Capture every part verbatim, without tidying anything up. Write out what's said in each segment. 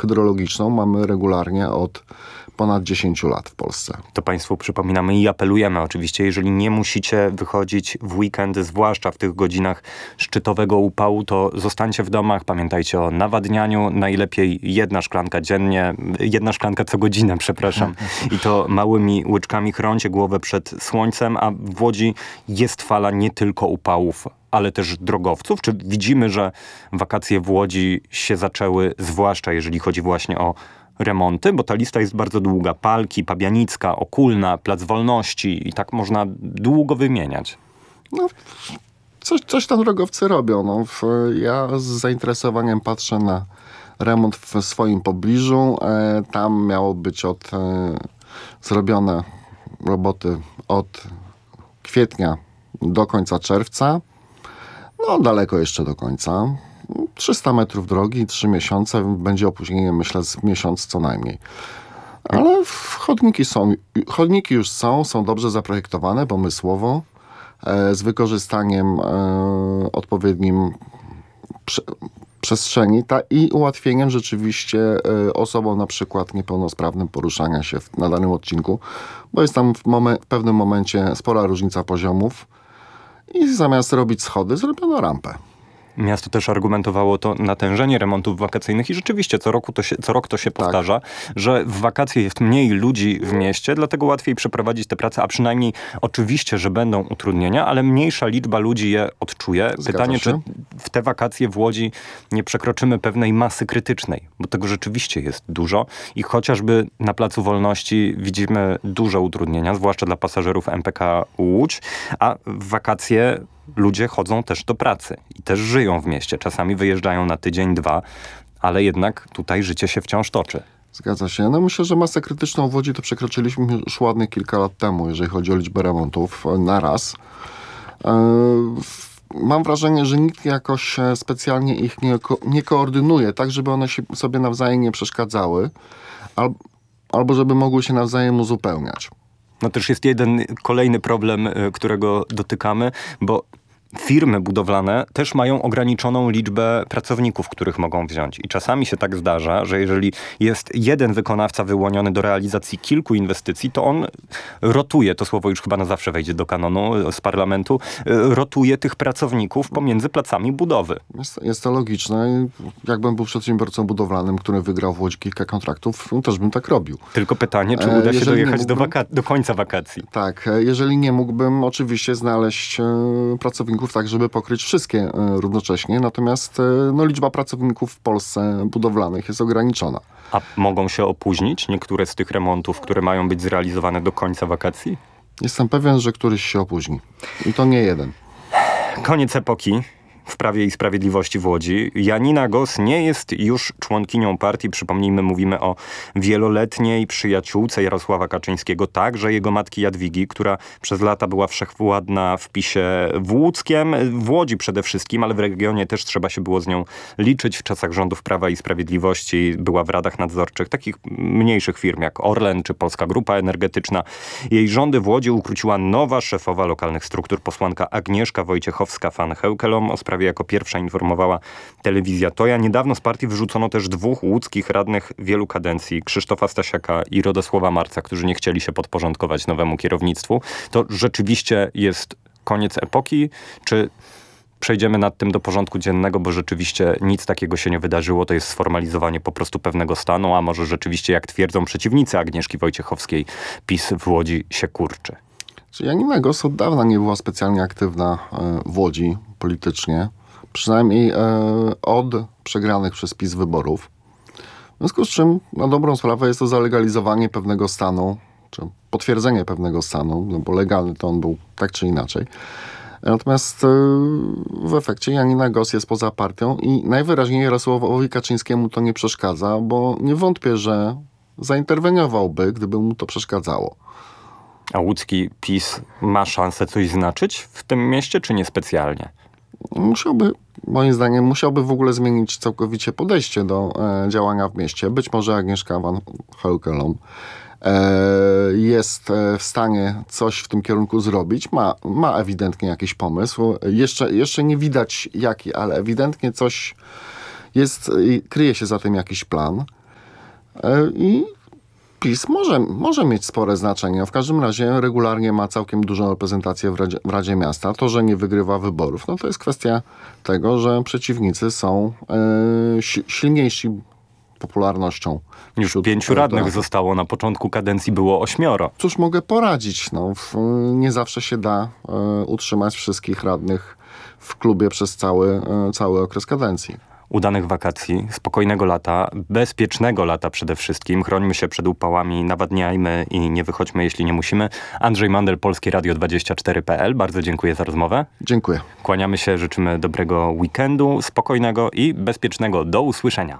hydrologiczną mamy regularnie od ponad dziesięć lat w Polsce. To Państwu przypominamy i apelujemy oczywiście, jeżeli nie musicie wychodzić w weekendy, zwłaszcza w tych godzinach szczytowego upału, to zostańcie w domach, pamiętajcie o nawadnianiu, najlepiej jedna szklanka dziennie, jedna szklanka co godzinę, przepraszam, i to małymi łyczkami chroncie głowę przed słońcem, a w Łodzi jest fala nie tylko upałów, ale też drogowców. Czy widzimy, że wakacje w Łodzi się zaczęły, zwłaszcza jeżeli chodzi właśnie o remonty, bo ta lista jest bardzo długa. Palki, Pabianicka, Okulna, Plac Wolności i tak można długo wymieniać. No, coś, coś tam drogowcy robią. No, w, ja z zainteresowaniem patrzę na remont w swoim pobliżu. E, tam miało być od, e, zrobione roboty od kwietnia do końca czerwca. No, daleko jeszcze do końca. trzysta metrów drogi, trzy miesiące, będzie opóźnienie, myślę, z miesiąc co najmniej. Ale chodniki są, chodniki już są, są dobrze zaprojektowane, pomysłowo, e, z wykorzystaniem e, odpowiednim prze, przestrzeni ta, i ułatwieniem rzeczywiście e, osobom na przykład niepełnosprawnym poruszania się w, na danym odcinku, bo jest tam w, momen- w pewnym momencie spora różnica poziomów i zamiast robić schody, zrobiono rampę. Miasto też argumentowało to natężenie remontów wakacyjnych i rzeczywiście co roku to się, co rok to się tak powtarza, że w wakacje jest mniej ludzi w mieście, dlatego łatwiej przeprowadzić te prace, a przynajmniej oczywiście, że będą utrudnienia, ale mniejsza liczba ludzi je odczuje. Zgadza Pytanie, się. czy w te wakacje w Łodzi nie przekroczymy pewnej masy krytycznej, bo tego rzeczywiście jest dużo i chociażby na Placu Wolności widzimy duże utrudnienia, zwłaszcza dla pasażerów M P K Łódź, a w wakacje ludzie chodzą też do pracy i też żyją w mieście. Czasami wyjeżdżają na tydzień, dwa, ale jednak tutaj życie się wciąż toczy. Zgadza się. No myślę, że masę krytyczną w Łodzi to przekroczyliśmy już ładnie kilka lat temu, jeżeli chodzi o liczbę remontów na raz. Yy, mam wrażenie, że nikt jakoś specjalnie ich nie, ko- nie koordynuje, tak żeby one się sobie nawzajem nie przeszkadzały, al- albo żeby mogły się nawzajem uzupełniać. No też jest jeden kolejny problem, którego dotykamy, bo firmy budowlane też mają ograniczoną liczbę pracowników, których mogą wziąć. I czasami się tak zdarza, że jeżeli jest jeden wykonawca wyłoniony do realizacji kilku inwestycji, to on rotuje, to słowo już chyba na zawsze wejdzie do kanonu z parlamentu, rotuje tych pracowników pomiędzy placami budowy. Jest, jest to logiczne. Jakbym był przedsiębiorcą budowlanym, który wygrał w Łodzi kilka kontraktów, też bym tak robił. Tylko pytanie, czy uda się Jeżeli dojechać mógłbym, do, waka- do końca wakacji? Tak, jeżeli nie mógłbym oczywiście znaleźć e, pracowników tak, żeby pokryć wszystkie e, równocześnie, natomiast e, no, liczba pracowników w Polsce budowlanych jest ograniczona. A mogą się opóźnić niektóre z tych remontów, które mają być zrealizowane do końca wakacji? Jestem pewien, że któryś się opóźni. I to nie jeden. Koniec epoki w Prawie i Sprawiedliwości w Łodzi. Janina Gos nie jest już członkinią partii. Przypomnijmy, mówimy o wieloletniej przyjaciółce Jarosława Kaczyńskiego, także jego matki Jadwigi, która przez lata była wszechwładna w PiSie w Łódzkiem, w Łodzi przede wszystkim, ale w regionie też trzeba się było z nią liczyć. W czasach rządów Prawa i Sprawiedliwości była w radach nadzorczych takich mniejszych firm jak Orlen czy Polska Grupa Energetyczna. Jej rządy w Łodzi ukróciła nowa szefowa lokalnych struktur, posłanka Agnieszka Wojciechowska-van Heukelom. O sprawie jako pierwsza informowała telewizja Toja. Niedawno z partii wyrzucono też dwóch łódzkich radnych wielu kadencji, Krzysztofa Stasiaka i Rodosława Marca, którzy nie chcieli się podporządkować nowemu kierownictwu. To rzeczywiście jest koniec epoki, czy przejdziemy nad tym do porządku dziennego, bo rzeczywiście nic takiego się nie wydarzyło. To jest sformalizowanie po prostu pewnego stanu, a może rzeczywiście, jak twierdzą przeciwnicy Agnieszki Wojciechowskiej, PiS w Łodzi się kurczy. Janina Gos od dawna nie była specjalnie aktywna w Łodzi politycznie. Przynajmniej od przegranych przez PiS wyborów. W związku z czym na dobrą sprawę jest to zalegalizowanie pewnego stanu, czy potwierdzenie pewnego stanu, no bo legalny to on był tak czy inaczej. Natomiast w efekcie Janina Gos jest poza partią i najwyraźniej Jarosławowi Kaczyńskiemu to nie przeszkadza, bo nie wątpię, że zainterweniowałby, gdyby mu to przeszkadzało. A łódzki PiS ma szansę coś znaczyć w tym mieście, czy niespecjalnie? Musiałby, moim zdaniem, musiałby w ogóle zmienić całkowicie podejście do e, działania w mieście. Być może Agnieszka van Heukelom e, jest w stanie coś w tym kierunku zrobić. Ma, ma ewidentnie jakiś pomysł. Jeszcze, jeszcze nie widać jaki, ale ewidentnie coś jest, kryje się za tym jakiś plan. I PiS może, może mieć spore znaczenie. W każdym razie regularnie ma całkiem dużą reprezentację w Radzie, w Radzie Miasta. To, że nie wygrywa wyborów, no to jest kwestia tego, że przeciwnicy są e, si, silniejsi popularnością. Już wśród pięciu radnych elektoratu. zostało, na początku kadencji było ośmioro. Cóż mogę poradzić? No, w, nie zawsze się da e, utrzymać wszystkich radnych w klubie przez cały, e, cały okres kadencji. Udanych wakacji, spokojnego lata, bezpiecznego lata przede wszystkim. Chrońmy się przed upałami, nawadniajmy i nie wychodźmy, jeśli nie musimy. Andrzej Mandel, Polskie Radio dwadzieścia cztery kropka p l. Bardzo dziękuję za rozmowę. Dziękuję. Kłaniamy się, życzymy dobrego weekendu, spokojnego i bezpiecznego. Do usłyszenia.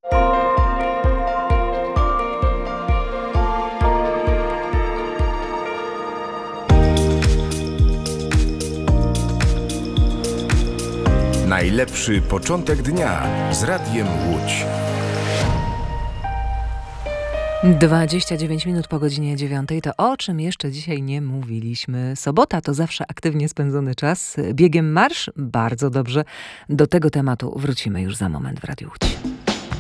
Najlepszy początek dnia z Radiem Łódź. dwadzieścia dziewięć minut po godzinie dziewiątej. To o czym jeszcze dzisiaj nie mówiliśmy. Sobota to zawsze aktywnie spędzony czas. Biegiem marsz? Bardzo dobrze. Do tego tematu wrócimy już za moment w Radiu Łódź.